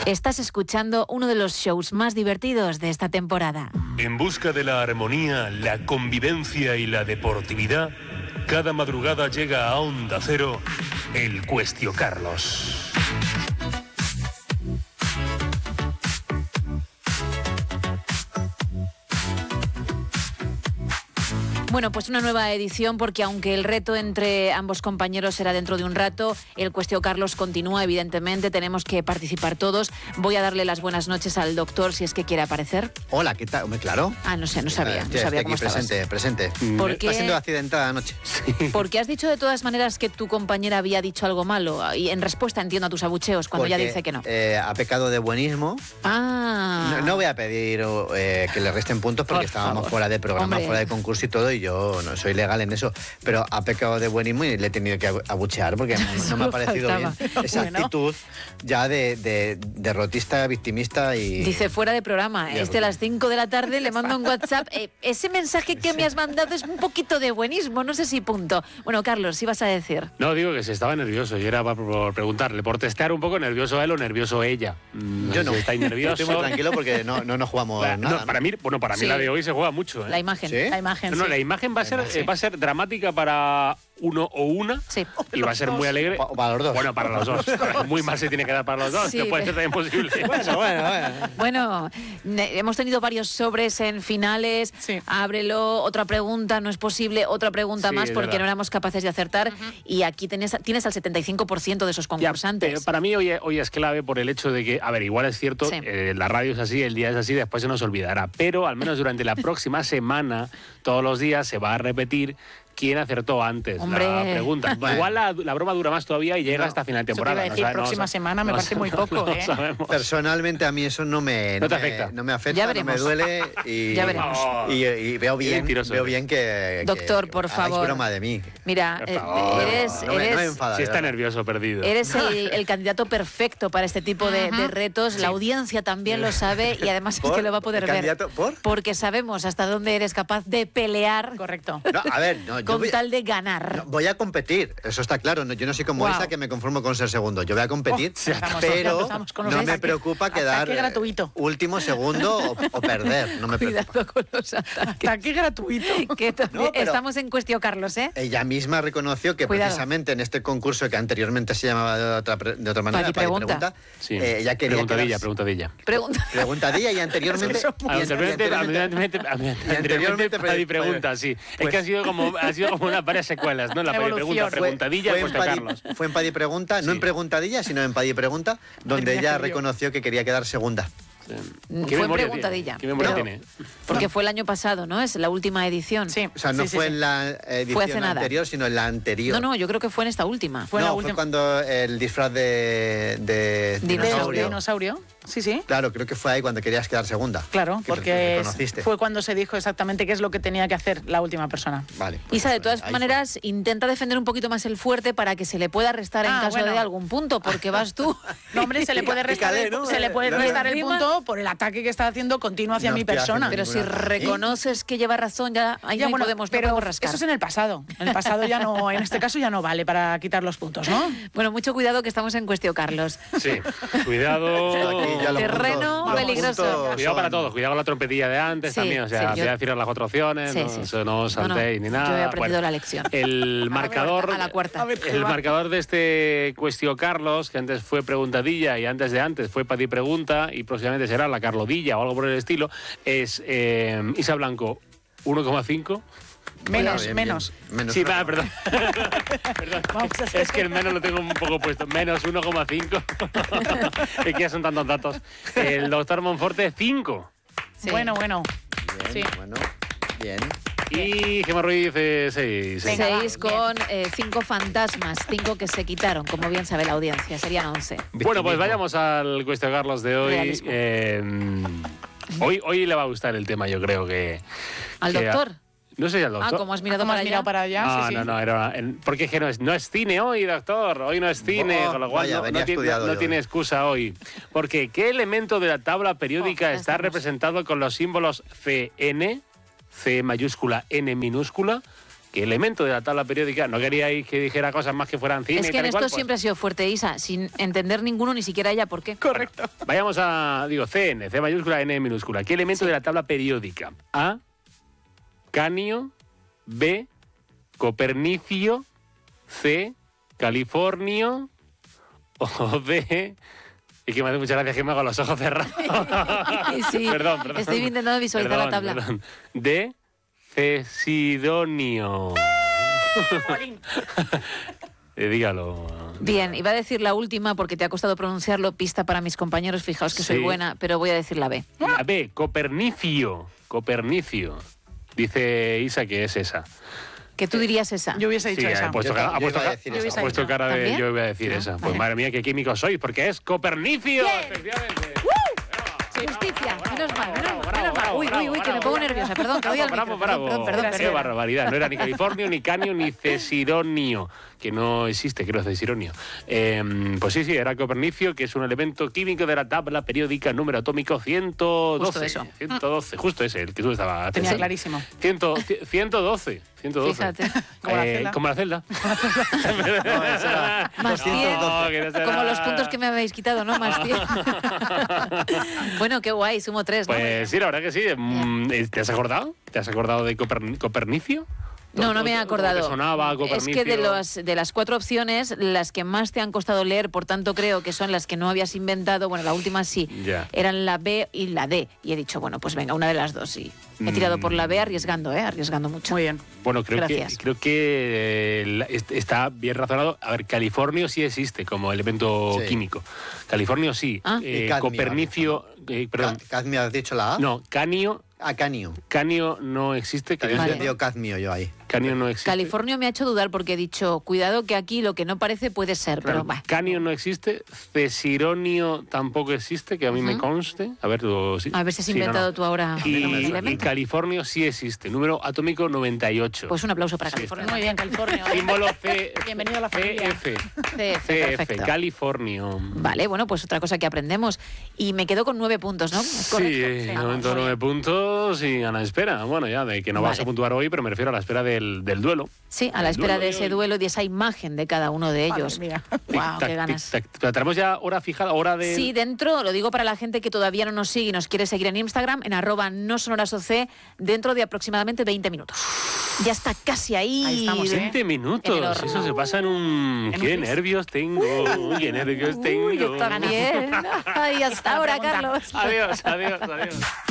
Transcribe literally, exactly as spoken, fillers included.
Estás escuchando uno de los shows más divertidos de esta temporada. En busca de la armonía, la convivencia y la deportividad, cada madrugada llega a Onda Cero el Cuestio Carlos. Bueno, pues una nueva edición, porque aunque el reto entre ambos compañeros será dentro de un rato, el Cuestio Carlos continúa, evidentemente, tenemos que participar todos. Voy a darle las buenas noches al doctor, si es que quiere aparecer. Hola, ¿qué tal? Claro. Ah, no sé, no sabía, no Ya, sabía estoy cómo aquí estabas. presente, presente. ¿Por qué? Está siendo accidentada anoche. Porque has dicho de todas maneras que tu compañera había dicho algo malo, y en respuesta entiendo a tus abucheos cuando Porque, ella dice que no. Eh, ha pecado de buenismo. Ah. No, no voy a pedir eh, que le resten puntos porque Por estábamos favor. fuera de programa, Hombre. fuera de concurso y todo, y yo no soy legal en eso. Pero ha pecado de buenismo y le he tenido que abuchear porque no me ha Solo parecido faltaba. bien. Esa Bueno. actitud ya de, de derrotista, victimista y... Dice fuera de programa, Ya, este a las cinco de la tarde le mando un WhatsApp. Eh, ese mensaje que me has mandado es un poquito de buenismo, no sé si punto. Bueno, Carlos, ¿sí vas a decir? No, digo que se estaba nervioso y era por, por preguntarle, por testear un poco nervioso él o nervioso ella. Mm, Yo no. si estáis nerviosos. Estoy muy tranquilo porque no, no nos jugamos La- nada. no, para ¿no? mí, bueno, para mí Sí. la de hoy se juega mucho. ¿eh? La imagen. ¿Sí? La imagen, No, no, sí. la imagen va a ser, Sí. eh, va a ser dramática para uno o una Sí. y va a ser muy alegre. O para los dos. Bueno, para los dos. Muy mal se tiene que dar para los dos, Sí, que puede pero- ser también posible. Bueno, bueno, bueno. Bueno, ne- hemos tenido varios sobres en finales. Sí. Ábrelo, otra pregunta, no es posible, otra pregunta Sí, más es porque verdad. no éramos capaces de acertar. Y aquí tienes, tienes al setenta y cinco por ciento de esos Ya, concursantes. pero para mí hoy, hoy es clave por el hecho de que, a ver, igual es cierto, Sí. eh, la radio es así, el día es así, después se nos olvidará. Pero al menos durante la próxima semana, todos los días se va a repetir quién acertó antes Hombre. la pregunta. Bueno. Igual la, la broma dura más todavía y llega No. hasta final de Eso te iba temporada. a decir, sabe- próxima sa- semana me parece muy poco, no ¿eh? sabemos. Personalmente a mí eso no me, No te me- afecta. no me afecta, Ya no me veremos. duele y, Ya veremos. y, y veo bien, mentiroso veo eres. bien que, Doctor, que por hagáis favor. broma de mí. Mira, Por eh, favor. eres, No me, no me eres, enfada, Si de está verdad. nervioso, perdido. eres el, el candidato perfecto para este tipo de, de retos. La audiencia también lo sabe y además es ¿Por? que lo va a poder ¿El ver. candidato? ¿Por? Porque sabemos hasta dónde eres capaz de pelear Correcto. No, a ver, no, yo con voy, tal de ganar. no, voy a competir, eso está claro. No, yo no soy como Wow. Isa que me conformo con ser segundo. Yo voy a competir, Oh, empezamos, pero empezamos con los no me ataques. preocupa Ataque quedar eh, gratuito. último, segundo o, o perder. No me preocupa. Cuidado con los ataques. Ataque gratuito. Que también- No, pero- Estamos en cuestión, Carlos, ¿eh? Ella misma reconoció que Cuidado. precisamente en este concurso que anteriormente se llamaba de otra, pre- de otra manera, Padi Padi Pregunta. Sí. eh, ella quería preguntadilla, quedarse- preguntadilla. Pregunta. Preguntadilla y anteriormente... Eso y Ah, Anteriormente, anteriormente- anteriormente, anteriormente, anteriormente Padi pre- pregunta, sí. es pues- que ha sido como, ha sido como unas varias secuelas, ¿no? La Padi Evolución. pregunta, Fue- preguntadilla fue y en Cuesta Padi- Carlos. Fue en Padi Pregunta, no Sí. en Preguntadilla, sino en Padi Pregunta, donde Tenía ella que ver yo. reconoció que quería quedar segunda. Sí. Fue ¿Qué memoria preguntadilla. tiene? ¿Qué memoria Pero- tiene? Porque fue el año pasado, ¿no? Es la última edición. Sí. O sea, no sí, sí, fue sí. en la edición Fue hace nada. anterior, sino en la anterior. No, no, yo creo que fue en esta última. Fue no, la fue última. cuando el disfraz de, de Dinosaurio. De dinosaurio. dinosaurio. Sí, sí. Claro, creo que fue ahí cuando querías quedar segunda. Claro, Que porque reconociste. fue cuando se dijo exactamente qué es lo que tenía que hacer la última persona. Vale. pues Isa, de eso, todas ahí fue. maneras, intenta defender un poquito más el fuerte para que se le pueda restar en Ah, caso bueno. de algún punto, porque vas tú. No, hombre, se le puede restar, Pícale, el, ¿no? se le puede Claro. restar el Encima- punto por el ataque que está haciendo continuo hacia No mi estoy persona. Pero si ninguna ataque. reconoces que lleva razón, ya ahí Ya, no bueno, podemos, no pero podemos rascar. eso es en el pasado. En el pasado ya no, en este caso ya no vale para quitar los puntos, ¿no? Bueno, mucho cuidado que estamos en cuestión, Carlos. Sí, cuidado. Aquí ya los Terreno puntos- los peligroso. puntos Cuidado para son- todos, cuidado con la trompetilla de antes Sí, también, o sea, sí, voy yo- a decir las cuatro opciones, Sí, no, sí. eso no os No, no, saltéis ni nada. yo he aprendido Bueno, la lección. El marcador, a la cuarta. A ver, el va. marcador de este Cuestio Carlos, que antes fue preguntadilla y antes de antes fue Padi Pregunta y próximamente será la Carlodilla o algo por el estilo, es eh, Isa Blanco uno coma cinco. Menos, Bien, bien, menos. menos Sí, una. va, perdón. Perdón. Vamos a hacer- Es que el menos lo tengo un poco puesto. Menos uno coma cinco. Es que ya son tantos datos. El doctor Monforte, cinco. Sí. Bueno, bueno. Bien, Sí. bueno, bien. Y Gemma Ruiz dice seis. Venga, va, Seis con eh, cinco fantasmas, cinco que se quitaron, como bien sabe la audiencia, serían once. Bueno, pues Victimismo. vayamos al Cuestio Carlos de hoy. Realismo. Eh, hoy. Hoy le va a gustar el tema, yo creo que... ¿Al que- doctor? No sé si al Ah, doctor. como has mirado ¿Cómo para has allá. mirado para allá? No, Sí, sí. no, no, era, en- porque es que no es, no es cine hoy, doctor, hoy no es cine, Oh, con lo cual vaya, no, venía no tiene, estudiado no yo tiene hoy. excusa hoy. Porque ¿qué elemento de la tabla periódica Oh, ya está estamos. representado con los símbolos C N, C mayúscula, N minúscula, ¿Qué elemento de la tabla periódica? No queríais que dijera cosas más que fueran cine. Es y que tal en y esto cual, pues- siempre ha sido fuerte, Isa, sin entender ninguno, ni siquiera ella por qué. Correcto. Vayamos a, digo, C N, C mayúscula, N minúscula. ¿Qué elemento de la tabla periódica? A, Canio, B, Copernicio, C, Californio, o D, y que me hace muchas gracias que me hago los ojos cerrados. Sí, perdón, perdón. estoy intentando visualizar Perdón, la tabla. perdón. D, Cesidonio. Eh, dígalo. Bien, iba a decir la última porque te ha costado pronunciarlo, pista para mis compañeros, fijaos que soy Sí. buena, pero voy a decir la B. La B, Copernicio. Copernicio. Dice Isa que es esa. Que tú dirías esa. Yo hubiese dicho Sí, esa. ha puesto Yo cara, ta- ha yo puesto iba a ca- decir Yo esa. hubiese ha puesto dicho. cara de ¿También? yo voy a decir Ah, esa. Pues vale. madre mía, qué químicos sois, porque es Copernicio. Efectivamente. Justicia, menos mal, menos Bravo, mal, bravo, menos mal. Uy, bravo, uy, uy, que me bravo, pongo bravo. nerviosa. Perdón, te doy al Bravo, micro. bravo, Perdón, perdón, Qué perdón. barbaridad. No era ni Californio, ni Canio, ni Cesidonio, que no existe, creo, Cesironio. Eh, pues sí, sí, era Copernicio, que es un elemento químico de la tabla periódica número atómico ciento doce. Justo eso. ciento doce, justo ese, el que tú estabas Tenía pensando. clarísimo. cien, ciento doce. ciento doce. Fíjate. Como la Eh, celda. como la celda. No, esa era Más cien. No, que no será. Como los puntos que me habéis quitado, ¿no? Más cien. Bueno, qué guay, sumo tres, ¿no? Pues sí, la verdad que sí. Mm, ¿Te has acordado? ¿Te has acordado de Coperni- Copernicio? No, no me he ¿Cómo acordado. te sonaba Es Copernicio? que de, los, de las cuatro opciones, las que más te han costado leer, por tanto creo que son las que no habías inventado, bueno, la última sí, Ya. eran la B y la D. Y he dicho, bueno, pues venga, una de las dos. Y he tirado por la B arriesgando, ¿eh? Arriesgando mucho. Muy bien. Bueno, creo que, Gracias. creo que eh, la- est- está bien razonado. A ver, Californio sí existe como elemento Sí. químico. Californio sí. Ah. Eh, Y cadmio, Copernicio, eh, perdón. Ca- Cadmio, ¿has dicho la A? No, Canio, Ah, Canio. Canio no existe. Que había Vale. entendido cadmio yo ahí. Canio no existe. California me ha hecho dudar porque he dicho, cuidado que aquí lo que no parece puede ser, Claro, pero va. Canio no existe, Cesironio tampoco existe, que a mí me Ujú. conste. A ver, tú, sí. A ver si has Sí, no, inventado no. tú ahora Y, un y elemento. Californio sí existe, número atómico noventa y ocho. Pues un aplauso para Sí, California. Muy bien, California. Símbolo C. Bienvenido a la familia. C F. C F, C F, perfecto. Californio. Vale, bueno, pues otra cosa que aprendemos. Y me quedo con nueve puntos, ¿no? ¿Es Sí, correcto? eh, de Ah, momento muy nueve bien. puntos y a la espera. Bueno, ya, de que no vas Vale. a puntuar hoy, pero me refiero a la espera del, del duelo. Sí, a la El espera duelo de de ese hoy. duelo y de esa imagen de cada uno de Madre ellos. mía. Wow, Tic-tac, qué ganas. tic-tac. Pero tenemos ya hora fijada, hora de... Sí, dentro, lo digo para la gente que todavía no nos sigue y nos quiere seguir en Instagram, en arroba no sonoras O C, dentro de aproximadamente veinte minutos. Ya está casi ahí. Ahí estamos, ¿eh? veinte En el minutos, horno. eso se pasa en un... En un ¡Qué plis. nervios tengo! ¡Qué nervios tengo! Uy, yo también. Ay, hasta ahora, pregunta. Carlos. Adiós, adiós, adiós.